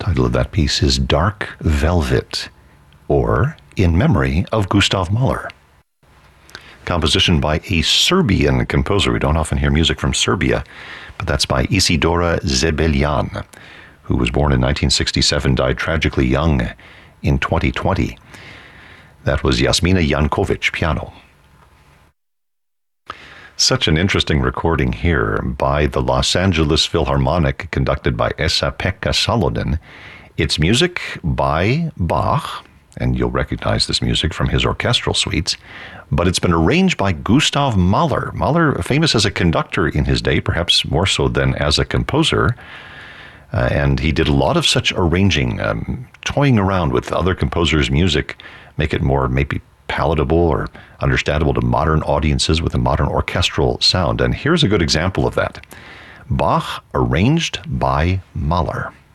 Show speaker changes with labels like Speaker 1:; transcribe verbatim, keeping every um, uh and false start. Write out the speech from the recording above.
Speaker 1: title of that piece is Dark Velvet, or In Memory of Gustav Mahler. Composition by a Serbian composer. We don't often hear music from Serbia, but that's by Isidora Zebeljan, who was born in nineteen sixty-seven, died tragically young in twenty twenty. That was Jasmina Jankovic, piano. Such an interesting recording here by the Los Angeles Philharmonic, conducted by Esa-Pekka Salonen. It's music by Bach, and you'll recognize this music from his orchestral suites, but it's been arranged by Gustav Mahler. Mahler, famous as a conductor in his day, perhaps more so than as a composer, uh, and he did a lot of such arranging, um, toying around with other composers' music, make it more maybe palatable or understandable to modern audiences with a modern orchestral sound. And here's a good example of that. Bach arranged by Mahler.